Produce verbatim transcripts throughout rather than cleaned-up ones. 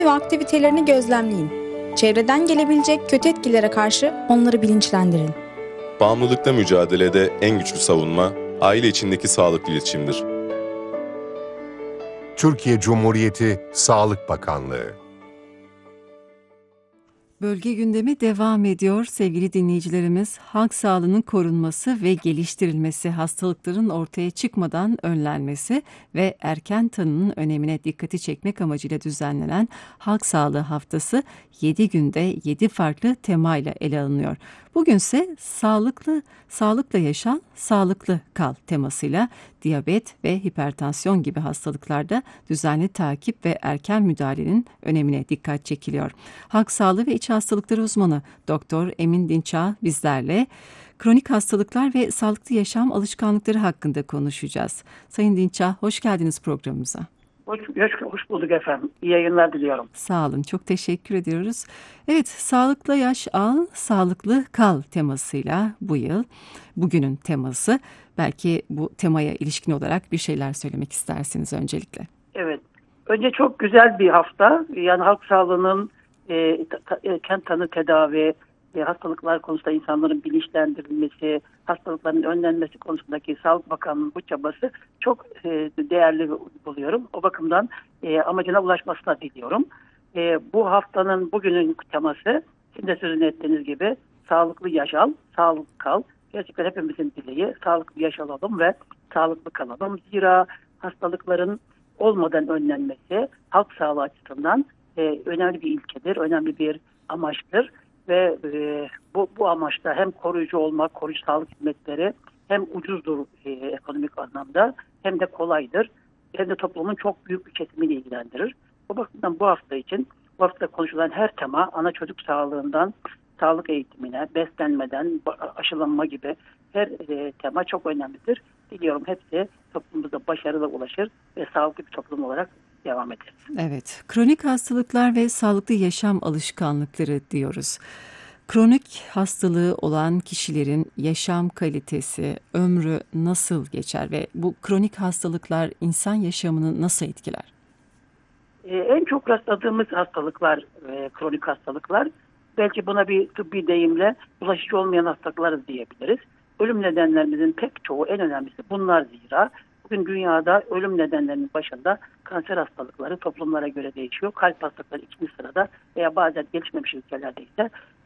ve aktivitelerini gözlemleyin. Çevreden gelebilecek kötü etkilere karşı onları bilinçlendirin. Bağımlılıkla mücadelede en güçlü savunma, aile içindeki sağlıklı iletişimdir. Türkiye Cumhuriyeti Sağlık Bakanlığı. Bölge gündemi devam ediyor. Sevgili dinleyicilerimiz, halk sağlığının korunması ve geliştirilmesi, hastalıkların ortaya çıkmadan önlenmesi ve erken tanının önemine dikkati çekmek amacıyla düzenlenen Halk Sağlığı Haftası yedi günde yedi farklı temayla ele alınıyor. Bugünse sağlıklı, sağlıkla yaşa, sağlıklı kal temasıyla diyabet ve hipertansiyon gibi hastalıklarda düzenli takip ve erken müdahalenin önemine dikkat çekiliyor. Halk sağlığı ve iç hastalıkları uzmanı Doktor Emin Dinçağ bizlerle kronik hastalıklar ve sağlıklı yaşam alışkanlıkları hakkında konuşacağız. Sayın Dinçağ, hoş geldiniz programımıza. Hoş, hoş, hoş bulduk efendim. İyi yayınlar diliyorum. Sağ olun, çok teşekkür ediyoruz. Evet, sağlıklı yaş al, sağlıklı kal temasıyla bu yıl, bugünün teması. Belki bu temaya ilişkin olarak bir şeyler söylemek istersiniz öncelikle. Evet, önce çok güzel bir hafta. Yani halk sağlığının e, ta, erken tanı tedavi, e, hastalıklar konusunda insanların bilinçlendirilmesi, hastalıkların önlenmesi konusundaki Sağlık Bakanlığı'nın bu çabası çok e, değerli buluyorum. O bakımdan e, amacına ulaşmasına diliyorum. E, bu haftanın bugünün teması, sizin de sözünü ettiğiniz gibi sağlıklı yaşam, sağlıklı kal. Gerçekten hepimizin dileği sağlıklı yaşayalım ve sağlıklı kalalım. Zira hastalıkların olmadan önlenmesi halk sağlığı açısından e, önemli bir ilkedir, önemli bir amaçtır. Ve e, bu, bu amaçta hem koruyucu olmak, koruyucu sağlık hizmetleri hem ucuzdur e, ekonomik anlamda hem de kolaydır. Hem de toplumun çok büyük bir kesimini ilgilendirir. Bu bakımdan bu hafta için bu hafta konuşulan her tema ana çocuk sağlığından sağlık eğitimine, beslenmeden, aşılanma gibi her e, tema çok önemlidir. Diliyorum hepsi toplumumuzda başarılı ulaşır ve sağlıklı bir toplum olarak devam ederiz. Evet, kronik hastalıklar ve sağlıklı yaşam alışkanlıkları diyoruz. Kronik hastalığı olan kişilerin yaşam kalitesi, ömrü nasıl geçer ve bu kronik hastalıklar insan yaşamını nasıl etkiler? Ee, en çok rastladığımız hastalıklar, e, kronik hastalıklar, belki buna bir tıbbi deyimle bulaşıcı olmayan hastalıklar diyebiliriz. Ölüm nedenlerimizin pek çoğu, en önemlisi bunlar zira. Bugün dünyada ölüm nedenlerinin başında kanser hastalıkları toplumlara göre değişiyor. Kalp hastalıkları ikinci sırada veya bazen gelişmemiş ülkelerde ise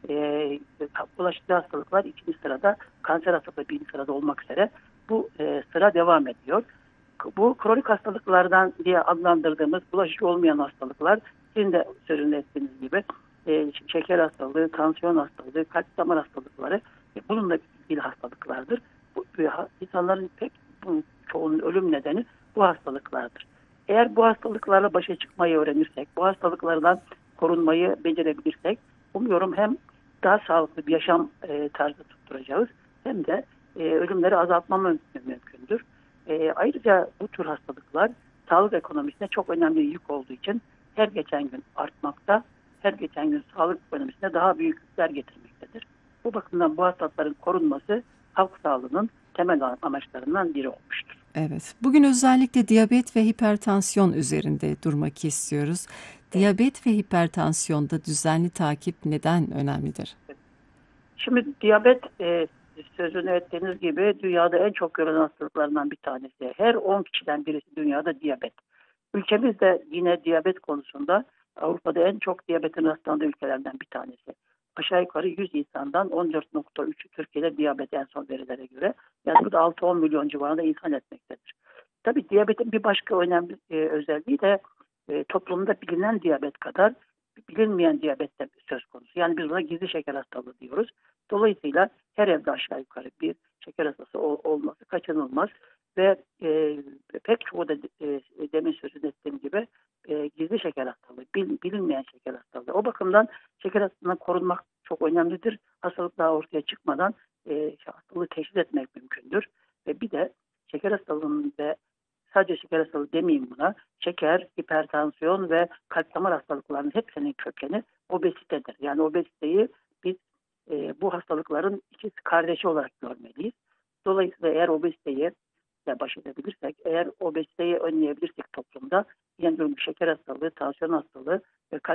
e, bulaşıcı hastalıklar ikinci sırada, kanser hastalıkları birinci sırada olmak üzere bu e, sıra devam ediyor. Bu kronik hastalıklardan diye adlandırdığımız bulaşıcı olmayan hastalıklar, sizin de sözünü ettiğiniz gibi e, şeker hastalığı, tansiyon hastalığı, kalp damar hastalıkları e, bununla ilgili hastalıklardır. Bu, e, insanların pek bu, çoğunun ölüm nedeni bu hastalıklardır. Eğer bu hastalıklarla başa çıkmayı öğrenirsek, bu hastalıklardan korunmayı becerebilirsek, umuyorum hem daha sağlıklı bir yaşam e, tarzı tutturacağız hem de e, ölümleri azaltmamız mümkündür. E, ayrıca bu tür hastalıklar sağlık ekonomisine çok önemli bir yük olduğu için her geçen gün artmakta, her geçen gün sağlık ekonomisine daha büyük yükler getirmektedir. Bu bakımdan bu hastalıkların korunması halk sağlığının temel amaçlarından biri olmuştur. Evet, bugün özellikle diyabet ve hipertansiyon üzerinde durmak istiyoruz. Diyabet ve hipertansiyonda düzenli takip neden önemlidir? Şimdi diyabet e, sözünü ettiğiniz gibi dünyada en çok görülen hastalıklarından bir tanesi. Her on kişiden birisi dünyada diyabet. Ülkemiz de yine diyabet konusunda Avrupa'da en çok diyabetin rastlandığı ülkelerden bir tanesi. Aşağı yukarı yüz insandan on dört nokta üçü Türkiye'de diyabet en son verilere göre. Yani bu da altı on milyon civarında insan etmektedir. Tabii diyabetin bir başka önemli e, özelliği de e, toplumda bilinen diyabet kadar bilinmeyen diyabet de söz konusu. Yani biz buna gizli şeker hastalığı diyoruz. Dolayısıyla her evde aşağı yukarı bir şeker hastası ol, olması kaçınılmaz. Ve e, pek çoğu da e, demin sözünü ettiğim gibi e, gizli şeker hastalığı, bil, bilinmeyen şeker hastalığı. O bakımdan şeker hastalığından korunmak çok önemlidir. Hastalık daha ortaya çıkmadan e, hastalığı teşhis etmek mümkündür. Ve bir de şeker hastalığının ve sadece şeker hastalığı demeyeyim buna, şeker, hipertansiyon ve kalp damar hastalıklarının hepsinin kökeni obezitedir. Yani obeziteyi biz e, bu hastalıkların ikisi kardeşi olarak görmeliyiz. Dolayısıyla eğer obeziteyi obeziteyle baş edebilirsek, eğer obeziteyi önleyebilirsek toplumda, yani şeker hastalığı, tansiyon hastalığı ve kalp